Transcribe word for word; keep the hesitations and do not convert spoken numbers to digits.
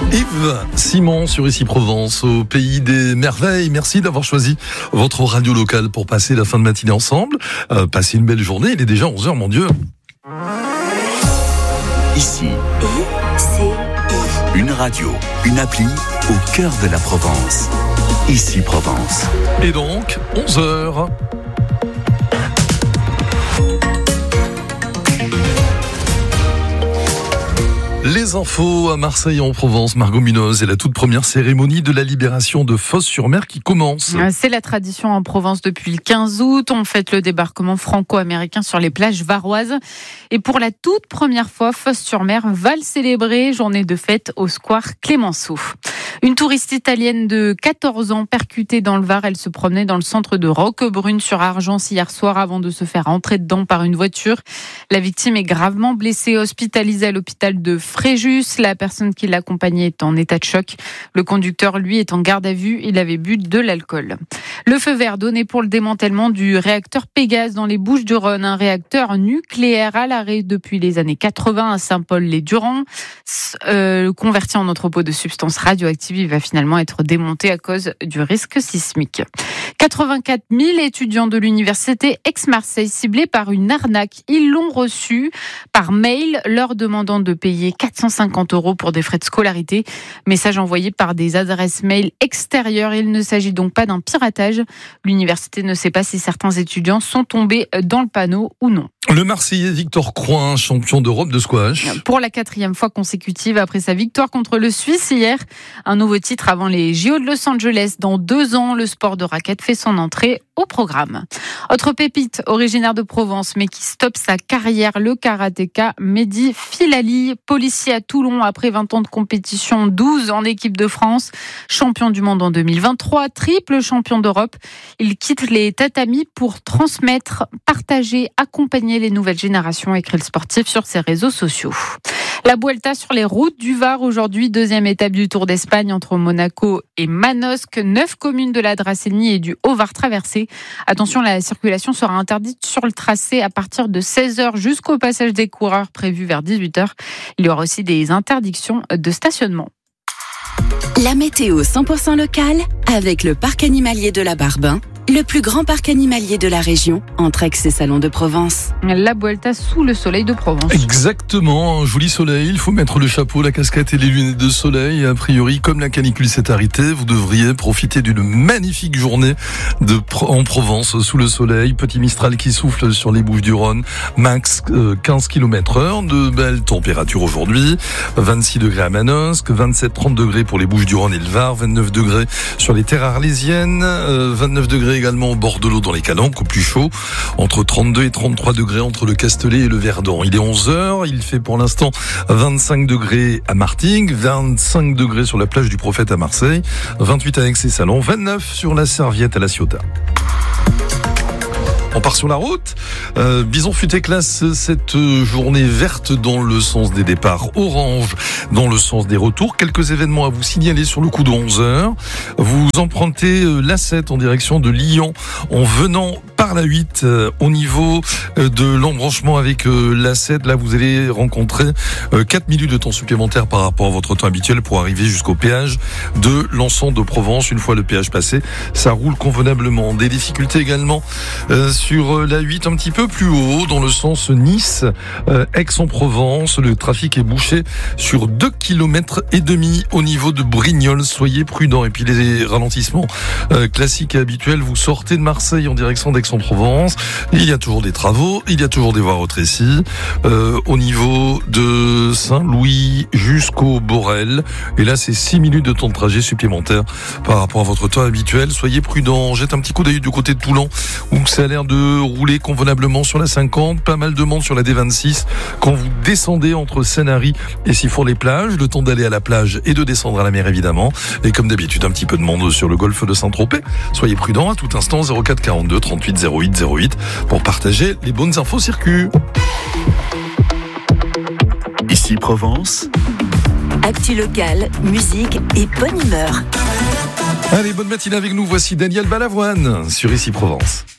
Yves Simon sur Ici Provence, au pays des merveilles. Merci d'avoir choisi votre radio locale pour passer la fin de matinée ensemble. Euh, passez une belle journée, il est déjà onze heures, mon Dieu. Ici, une radio, une appli au cœur de la Provence. Ici Provence. Et donc, onze heures. Les infos à Marseille en Provence, Margot Munoz, et la toute première cérémonie de la libération de Fos-sur-Mer qui commence. C'est la tradition en Provence depuis le quinze août. On fête le débarquement franco-américain sur les plages varoises. Et pour la toute première fois, Fos-sur-Mer va le célébrer. Journée de fête au square Clémenceau. Une touriste italienne de quatorze ans percutée dans le Var. Elle se promenait dans le centre de Roquebrune sur Argence hier soir avant de se faire entrer dedans par une voiture. La victime est gravement blessée, hospitalisée à l'hôpital de Fréjus. La personne qui l'accompagnait est en état de choc. Le conducteur, lui, est en garde à vue. Il avait bu de l'alcool. Le feu vert donné pour le démantèlement du réacteur Pégase dans les Bouches-du-Rhône. Un réacteur nucléaire à l'arrêt depuis les années quatre-vingts à Saint-Paul-les-Durand. Euh, converti en entrepôt de substances radioactives, il va finalement être démonté à cause du risque sismique. quatre-vingt-quatre mille étudiants de l'université Aix-Marseille ciblés par une arnaque. Ils l'ont reçu par mail, leur demandant de payer quatre cent cinquante euros pour des frais de scolarité. Message envoyé par des adresses mail extérieures. Il ne s'agit donc pas d'un piratage. L'université ne sait pas si certains étudiants sont tombés dans le panneau ou non. Le Marseillais Victor Crouin, champion d'Europe de squash. Pour la quatrième fois consécutive après sa victoire contre le Suisse hier. Un nouveau titre avant les J O de Los Angeles. Dans deux ans, le sport de raquette fait son entrée au programme. Autre pépite, originaire de Provence, mais qui stoppe sa carrière, le karatéka Mehdi Filali, policier à Toulon après vingt ans de compétition, douze en équipe de France, champion du monde en deux mille vingt-trois, triple champion d'Europe. Il quitte les tatamis pour transmettre, partager, accompagner les nouvelles générations, écrit le sportif sur ses réseaux sociaux. La Vuelta sur les routes du Var aujourd'hui, deuxième étape du Tour d'Espagne entre Monaco et Manosque. Neuf communes de la Dracénie et du Haut-Var traversées. Attention, la circulation sera interdite sur le tracé à partir de seize heures jusqu'au passage des coureurs prévu vers dix-huit heures. Il y aura aussi des interdictions de stationnement. La météo cent pour cent locale avec le parc animalier de la Barbin, le plus grand parc animalier de la région, entre Aix et Salon de Provence. La Vuelta sous le soleil de Provence. Exactement, un joli soleil, il faut mettre le chapeau, la casquette et les lunettes de soleil. A priori, comme la canicule s'est arrêtée, vous devriez profiter d'une magnifique journée de, en Provence sous le soleil. Petit Mistral qui souffle sur les Bouches-du-Rhône, max quinze kilomètres heure, de belles températures aujourd'hui. vingt-six degrés à Manosque, vingt-sept trente degrés pour les Bouches-du-Rhône et le Var, vingt-neuf degrés sur les terres arlésiennes, vingt-neuf degrés également au bord de l'eau dans les Calanques, au plus chaud, entre trente-deux et trente-trois degrés entre le Castellet et le Verdon. Il est onze heures, il fait pour l'instant vingt-cinq degrés à Martigues, vingt-cinq degrés sur la plage du Prophète à Marseille, vingt-huit à Aix et Salon, vingt-neuf sur la Serviette à La Ciotat. On part sur la route. Euh, Bison Futé classe cette journée verte dans le sens des départs, orange dans le sens des retours. Quelques événements à vous signaler sur le coup de onze heures. Vous empruntez l'A sept en direction de Lyon en venant par la huit euh, au niveau de l'embranchement avec euh, l'A sept. Là, vous allez rencontrer euh, quatre minutes de temps supplémentaire par rapport à votre temps habituel pour arriver jusqu'au péage de l'ensemble de Provence. Une fois le péage passé, ça roule convenablement. Des difficultés également euh, sur la huit, un petit peu plus haut, dans le sens Nice, euh, Aix-en-Provence. Le trafic est bouché sur deux kilomètres et demi au niveau de Brignoles. Soyez prudents. Et puis les ralentissements euh, classiques et habituels, vous sortez de Marseille en direction d'Aix-en-Provence. Il y a toujours des travaux, il y a toujours des voies rétrécies euh, au niveau de Saint-Louis jusqu'au Borel. Et là, c'est six minutes de temps de trajet supplémentaire par rapport à votre temps habituel. Soyez prudents. Jette un petit coup d'œil du côté de Toulon, où ça a l'air de rouler convenablement sur la cinquante, pas mal de monde sur la D vingt-six quand vous descendez entre Sanary et Sifour-les-Plages, le temps d'aller à la plage et de descendre à la mer évidemment, et comme d'habitude un petit peu de monde sur le golfe de Saint-Tropez. Soyez prudents à tout instant. Zéro quatre quarante-deux trente-huit zéro huit zéro huit pour partager les bonnes infos circuit. Ici Provence. Actu locale, musique et bonne humeur. Allez, bonne matinée avec nous, voici Daniel Balavoine sur Ici Provence.